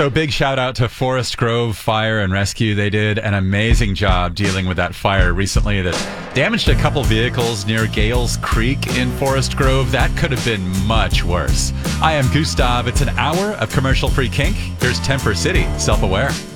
So big shout out to Forest Grove Fire and Rescue. They did an amazing job dealing with that fire recently that damaged a couple vehicles near Gales Creek in Forest Grove. That could have been much worse. I am Gustav. It's an hour of commercial-free kink. Here's Temper City, Self-Aware.